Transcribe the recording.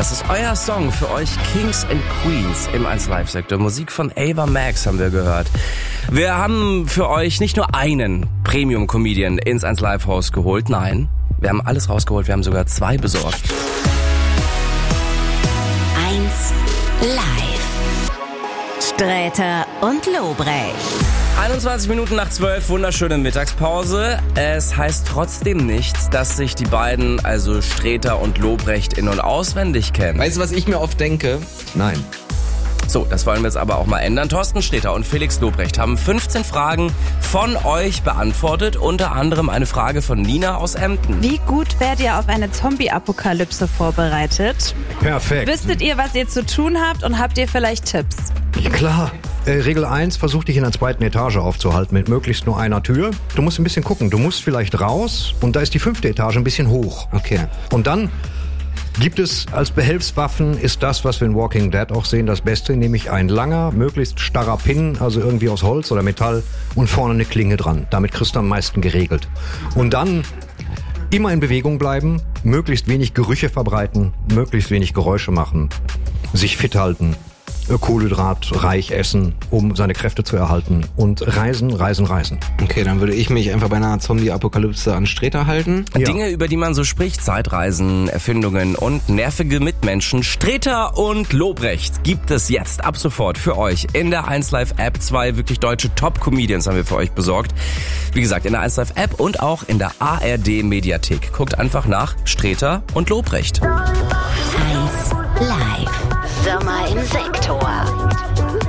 Das ist euer Song für euch Kings and Queens im 1Live-Sektor. Musik von Ava Max haben wir gehört. Wir haben für euch nicht nur einen Premium-Comedian ins 1Live-Haus geholt, nein, wir haben alles rausgeholt, wir haben sogar 2 besorgt. 1Live. Sträter und Lobrecht. 21 Minuten nach 12, wunderschöne Mittagspause. Es heißt trotzdem nicht, dass sich die beiden, also Sträter und Lobrecht, in- und auswendig kennen. Weißt du, was ich mir oft denke? Nein. So, das wollen wir jetzt aber auch mal ändern. Thorsten Sträter und Felix Lobrecht haben 15 Fragen von euch beantwortet. Unter anderem eine Frage von Nina aus Emden. Wie gut werdet ihr auf eine Zombie-Apokalypse vorbereitet? Perfekt. Wüsstet ihr, was ihr zu tun habt und habt ihr vielleicht Tipps? Ja, klar. Regel 1, versuch dich in der 2. Etage aufzuhalten mit möglichst nur einer Tür. Du musst ein bisschen gucken. Du musst vielleicht raus und da ist die 5. Etage ein bisschen hoch. Okay. Und dann gibt es als Behelfswaffen, ist das, was wir in Walking Dead auch sehen, das Beste, nämlich ein langer, möglichst starrer Pin, also irgendwie aus Holz oder Metall und vorne eine Klinge dran. Damit kriegst du am meisten geregelt. Und dann immer in Bewegung bleiben, möglichst wenig Gerüche verbreiten, möglichst wenig Geräusche machen, sich fit halten, kohlenhydratreich essen, um seine Kräfte zu erhalten und reisen. Okay, dann würde ich mich einfach bei einer Zombie-Apokalypse an Sträter halten. Ja. Dinge, über die man so spricht, Zeitreisen, Erfindungen und nervige Mitmenschen. Sträter und Lobrecht gibt es jetzt ab sofort für euch in der 1Live-App. 2 wirklich deutsche Top-Comedians haben wir für euch besorgt. Wie gesagt, in der 1Live-App und auch in der ARD-Mediathek. Guckt einfach nach Sträter und Lobrecht. 1Live. Sommer im Sektor.